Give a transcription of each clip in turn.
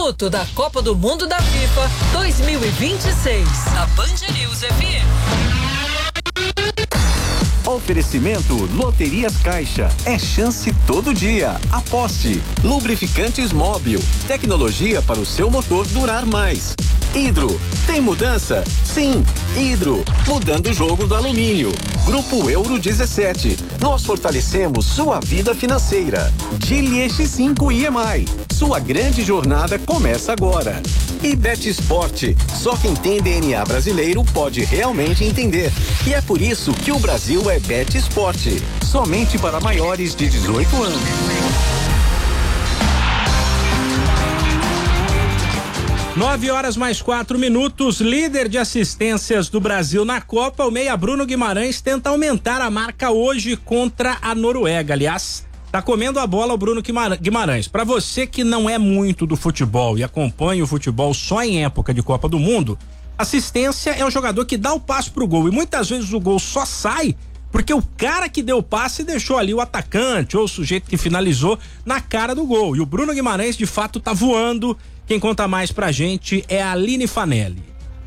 minuto da Copa do Mundo da FIFA 2026. A Band News FM. Oferecimento Loterias Caixa. É chance todo dia. Aposte. Lubrificantes Móbil. Tecnologia para o seu motor durar mais. Hidro. Tem mudança? Sim. Hidro. Mudando o jogo do alumínio. Grupo Euro 17. Nós fortalecemos sua vida financeira. Gili X5 IMI. Sua grande jornada começa agora. E Bet Esporte. Só quem tem DNA brasileiro pode realmente entender. E é por isso que o Brasil é Bet Esporte. Somente para maiores de 18 anos. 9h mais 4. Líder de assistências do Brasil na Copa, o meia Bruno Guimarães tenta aumentar a marca hoje contra a Noruega. Aliás, tá comendo a bola o Bruno Guimarães. Para você que não é muito do futebol e acompanha o futebol só em época de Copa do Mundo, assistência é o jogador que dá o passe pro gol e muitas vezes o gol só sai porque o cara que deu o passe deixou ali o atacante ou o sujeito que finalizou na cara do gol. E o Bruno Guimarães de fato tá voando. Quem conta mais pra gente é a Aline Fanelli.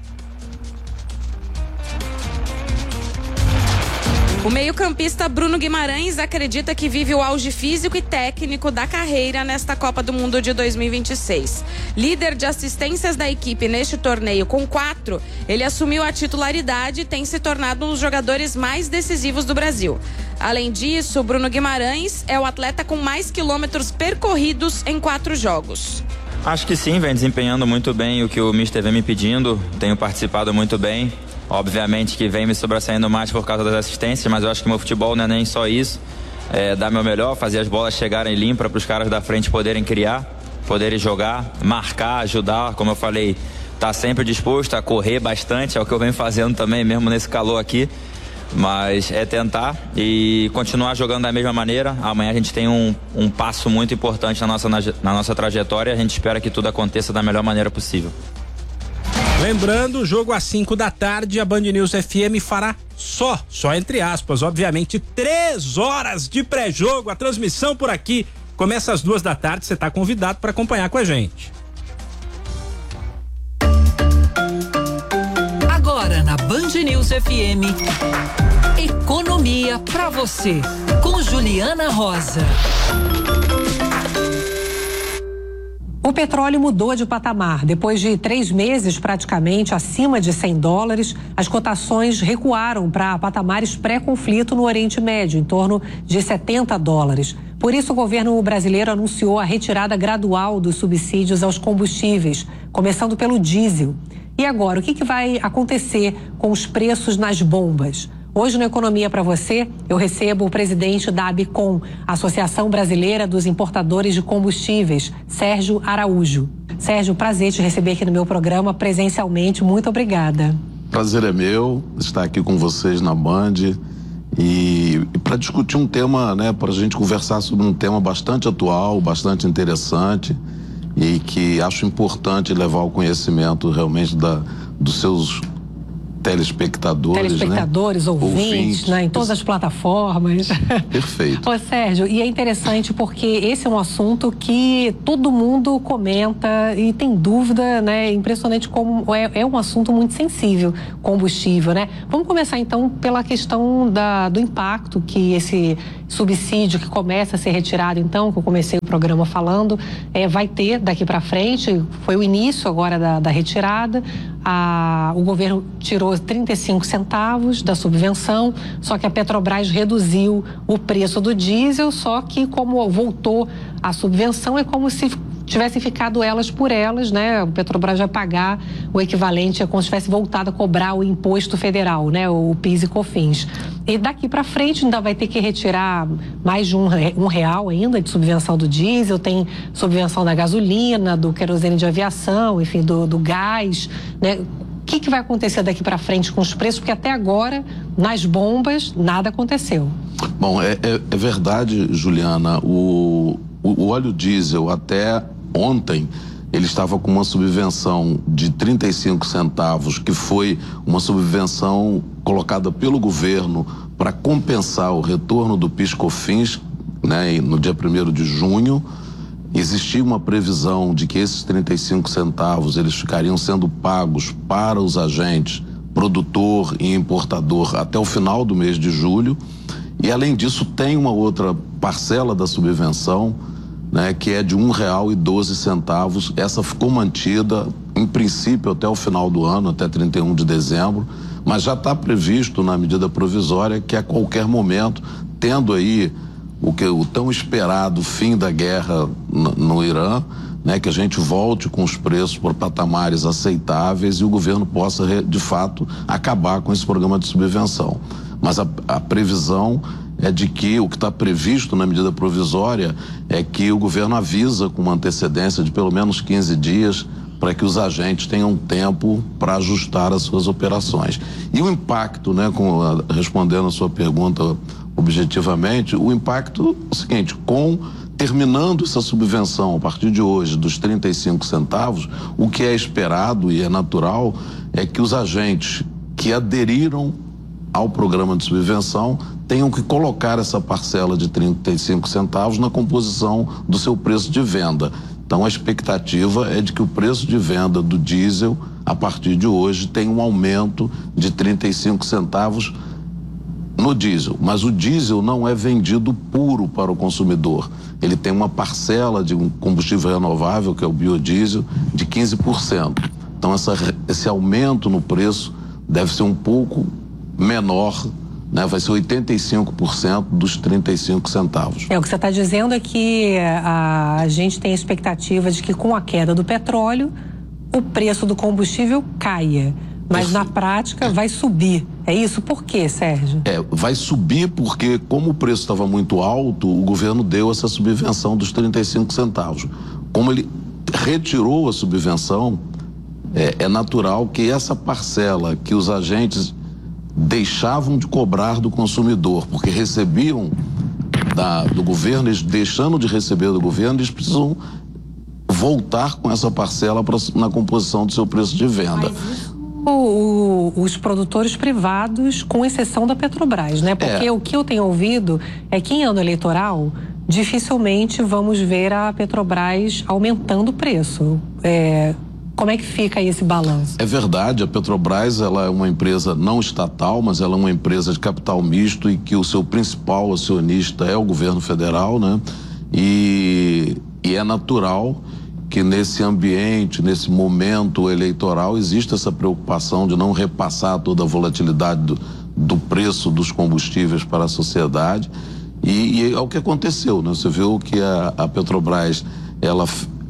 O meio-campista Bruno Guimarães acredita que vive o auge físico e técnico da carreira nesta Copa do Mundo de 2026. Líder de assistências da equipe neste torneio com 4, ele assumiu a titularidade e tem se tornado um dos jogadores mais decisivos do Brasil. Além disso, Bruno Guimarães é o atleta com mais quilômetros percorridos em 4 jogos. Acho que sim, vem desempenhando muito bem o que o Mister vem me pedindo, tenho participado muito bem. Obviamente que vem me sobressaindo mais por causa das assistências, mas eu acho que meu futebol não é nem só isso. É dar meu melhor, fazer as bolas chegarem limpas para os caras da frente poderem criar, poderem jogar, marcar, ajudar. Como eu falei, tá sempre disposto a correr bastante, é o que eu venho fazendo também, mesmo nesse calor aqui. Mas é tentar e continuar jogando da mesma maneira. Amanhã a gente tem um passo muito importante na nossa trajetória. A gente espera que tudo aconteça da melhor maneira possível. Lembrando, o jogo às 5 da tarde, a Band News FM fará só entre aspas, obviamente, 3 horas de pré-jogo. A transmissão por aqui começa às 2 da tarde, você está convidado para acompanhar com a gente. Agora na Band News FM, economia pra você, com Juliana Rosa. O petróleo mudou de patamar. Depois de 3 meses praticamente acima de $100, as cotações recuaram para patamares pré-conflito no Oriente Médio, em torno de $70. Por isso, o governo brasileiro anunciou a retirada gradual dos subsídios aos combustíveis, começando pelo diesel. E agora, o que vai acontecer com os preços nas bombas? Hoje no Economia para você, eu recebo o presidente da ABICOM, Associação Brasileira dos Importadores de Combustíveis, Sérgio Araújo. Sérgio, prazer te receber aqui no meu programa presencialmente. Muito obrigada. Prazer é meu estar aqui com vocês na Band e para discutir um tema, né, para a gente conversar sobre um tema bastante atual, bastante interessante e que acho importante levar ao conhecimento realmente dos seus telespectadores, né? ouvintes, né? Em todas as plataformas. Perfeito. Ô, Sérgio, e é interessante porque esse é um assunto que todo mundo comenta e tem dúvida, né? Impressionante como é um assunto muito sensível, combustível, né? Vamos começar então pela questão do impacto que esse subsídio que começa a ser retirado, então, que eu comecei o programa falando, vai ter daqui para frente. Foi o início agora da retirada. O governo tirou 35 centavos da subvenção, só que a Petrobras reduziu o preço do diesel, só que como voltou a subvenção, é como se tivessem ficado elas por elas, né? O Petrobras vai pagar o equivalente, é como se tivesse voltado a cobrar o imposto federal, né? O PIS e COFINS. E daqui para frente ainda vai ter que retirar mais de R$1 ainda de subvenção do diesel, tem subvenção da gasolina, do querosene de aviação, enfim, do gás, né? O que vai acontecer daqui para frente com os preços? Porque até agora, nas bombas, nada aconteceu. Bom, é verdade, Juliana, o óleo diesel até ontem ele estava com uma subvenção de 35 centavos, que foi uma subvenção colocada pelo governo para compensar o retorno do PIS/COFINS, né, no dia 1º de junho. existia uma previsão de que esses 35 centavos eles ficariam sendo pagos para os agentes produtor e importador até o final do mês de julho. E além disso tem uma outra parcela da subvenção, né, que é de R$1,12. Essa ficou mantida em princípio até o final do ano, até 31 de dezembro, mas já está previsto na medida provisória que a qualquer momento, tendo aí o tão esperado fim da guerra no Irã, né, que a gente volte com os preços por patamares aceitáveis e o governo possa de fato acabar com esse programa de subvenção. Mas a previsão é de que o que está previsto na medida provisória é que o governo avisa com uma antecedência de pelo menos 15 dias para que os agentes tenham tempo para ajustar as suas operações. E o impacto, né, respondendo a sua pergunta objetivamente, o impacto é o seguinte: terminando essa subvenção a partir de hoje dos 35 centavos, o que é esperado e é natural é que os agentes que aderiram ao programa de subvenção tenham que colocar essa parcela de 35 centavos na composição do seu preço de venda. Então a expectativa é de que o preço de venda do diesel, a partir de hoje, tenha um aumento de 35 centavos no diesel. Mas o diesel não é vendido puro para o consumidor. Ele tem uma parcela de um combustível renovável, que é o biodiesel, de 15%. Então esse aumento no preço deve ser um pouco menor, né? Vai ser 85% dos 35 centavos. O que você está dizendo é que a gente tem a expectativa de que com a queda do petróleo, o preço do combustível caia. Mas na prática vai subir. É isso? Por quê, Sérgio? Vai subir porque, como o preço estava muito alto, o governo deu essa subvenção dos 35 centavos. Como ele retirou a subvenção, é natural que essa parcela que os agentes deixavam de cobrar do consumidor, porque recebiam do governo, eles deixando de receber do governo, eles precisam voltar com essa parcela na composição do seu preço de venda. Os produtores privados, com exceção da Petrobras, né? Porque o que eu tenho ouvido é que em ano eleitoral dificilmente vamos ver a Petrobras aumentando o preço. Como é que fica aí esse balanço? É verdade, a Petrobras ela é uma empresa não estatal, mas ela é uma empresa de capital misto e que o seu principal acionista é o governo federal, né? E é natural que nesse ambiente, nesse momento eleitoral, existe essa preocupação de não repassar toda a volatilidade do preço dos combustíveis para a sociedade. E é o que aconteceu, né? Você viu que a Petrobras, ela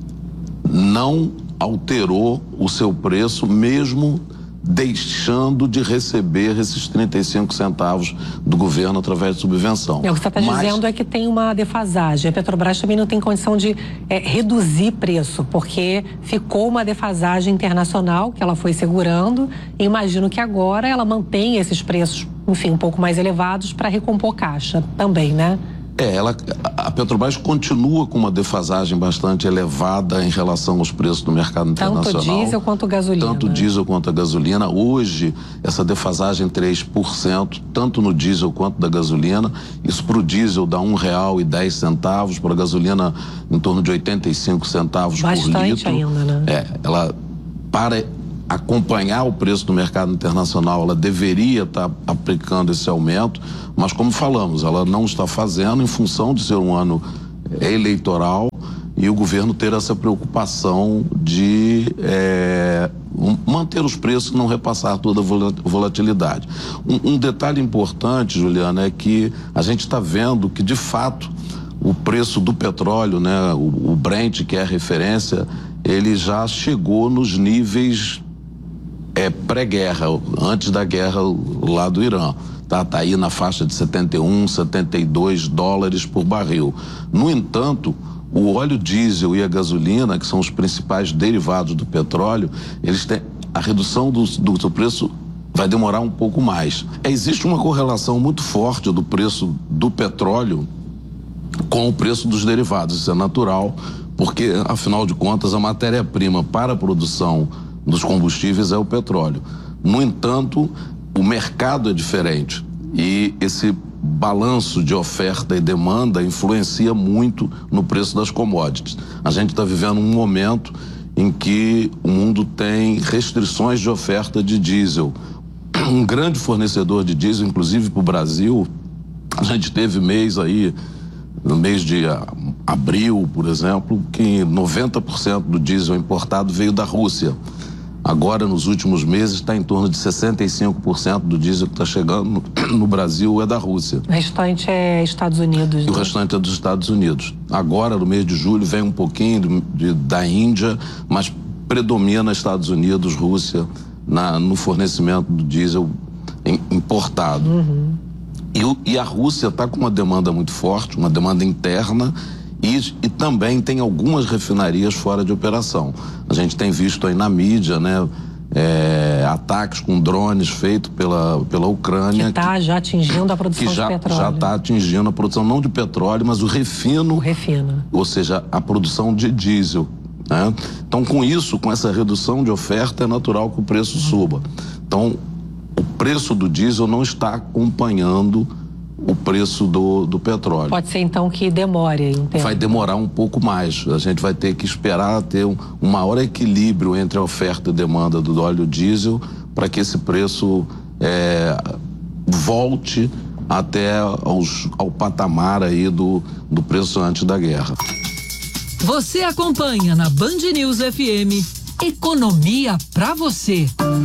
não alterou o seu preço, mesmo deixando de receber esses 35 centavos do governo através de subvenção. O que você está dizendo é que tem uma defasagem. A Petrobras também não tem condição de reduzir preço, porque ficou uma defasagem internacional que ela foi segurando, e imagino que agora ela mantém esses preços, enfim, um pouco mais elevados para recompor caixa também, né? A Petrobras continua com uma defasagem bastante elevada em relação aos preços do mercado internacional. Tanto diesel quanto gasolina. Tanto diesel quanto a gasolina. Hoje, essa defasagem 3%, tanto no diesel quanto da gasolina. Isso para o diesel dá R$1,10, para a gasolina em torno de 85 centavos por litro. Bastante ainda, né? Ela, para acompanhar o preço do mercado internacional, ela deveria estar aplicando esse aumento, mas como falamos, ela não está fazendo em função de ser um ano eleitoral e o governo ter essa preocupação de manter os preços e não repassar toda a volatilidade. Um detalhe importante, Juliana, é que a gente está vendo que, de fato, o preço do petróleo, né, o Brent, que é a referência, ele já chegou nos níveis pré-guerra, antes da guerra lá do Irã. Tá aí na faixa de 71, 72 dólares por barril. No entanto, o óleo diesel e a gasolina, que são os principais derivados do petróleo, eles têm a redução do seu preço vai demorar um pouco mais. Existe uma correlação muito forte do preço do petróleo com o preço dos derivados. Isso é natural, porque, afinal de contas, a matéria-prima para a produção dos combustíveis é o petróleo. No entanto, o mercado é diferente e esse balanço de oferta e demanda influencia muito no preço das commodities. A gente está vivendo um momento em que o mundo tem restrições de oferta de diesel. Um grande fornecedor de diesel, inclusive para o Brasil, a gente teve no mês de abril, por exemplo, que 90% do diesel importado veio da Rússia. Agora, nos últimos meses, está em torno de 65% do diesel que está chegando no Brasil é da Rússia. O restante é Estados Unidos. E o restante é dos Estados Unidos. Agora, no mês de julho, vem um pouquinho da Índia, mas predomina Estados Unidos, Rússia, no fornecimento do diesel importado. Uhum. E a Rússia está com uma demanda muito forte, uma demanda interna, e também tem algumas refinarias fora de operação. A gente tem visto aí na mídia, né, ataques com drones feitos pela Ucrânia. Que está já atingindo a produção de petróleo. Já está atingindo a produção não de petróleo, mas o refino. Ou seja, a produção de diesel. Né? Então, com isso, com essa redução de oferta, é natural que o preço suba. Então, o preço do diesel não está acompanhando o preço do petróleo. Pode ser então que demore um tempo. Vai demorar um pouco mais. A gente vai ter que esperar ter um maior equilíbrio entre a oferta e demanda do óleo diesel para que esse preço volte até ao patamar aí do preço antes da guerra. Você acompanha na Band News FM Economia pra você.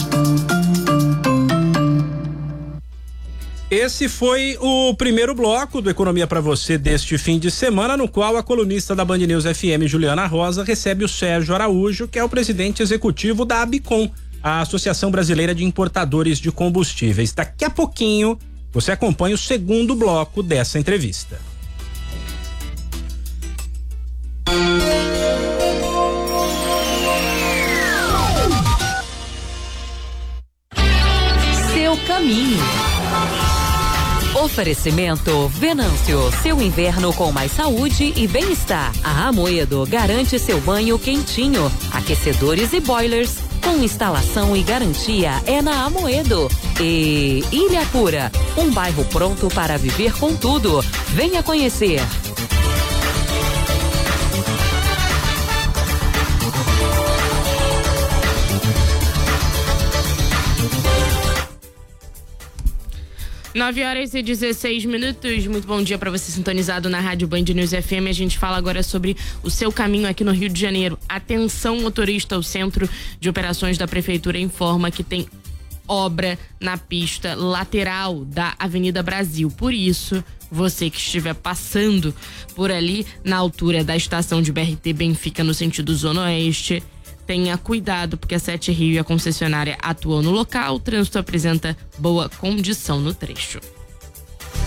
Esse foi o primeiro bloco do Economia para você deste fim de semana, no qual a colunista da Band News FM, Juliana Rosa, recebe o Sérgio Araújo, que é o presidente executivo da ABICOM, a Associação Brasileira de Importadores de Combustíveis. Daqui a pouquinho você acompanha o segundo bloco dessa entrevista. Seu caminho. Oferecimento Venâncio, seu inverno com mais saúde e bem-estar. A Amoedo garante seu banho quentinho. Aquecedores e boilers com instalação e garantia é na Amoedo. E Ilha Pura, um bairro pronto para viver com tudo. Venha conhecer. Nove horas e 16 minutos. Muito bom dia para você sintonizado na Rádio Band News FM. A gente fala agora sobre o seu caminho aqui no Rio de Janeiro. Atenção, motorista, o Centro de Operações da Prefeitura informa que tem obra na pista lateral da Avenida Brasil. Por isso, você que estiver passando por ali na altura da estação de BRT Benfica no sentido Zona Oeste, tenha cuidado, porque a 7 Rio e a concessionária atuam no local. O trânsito apresenta boa condição no trecho.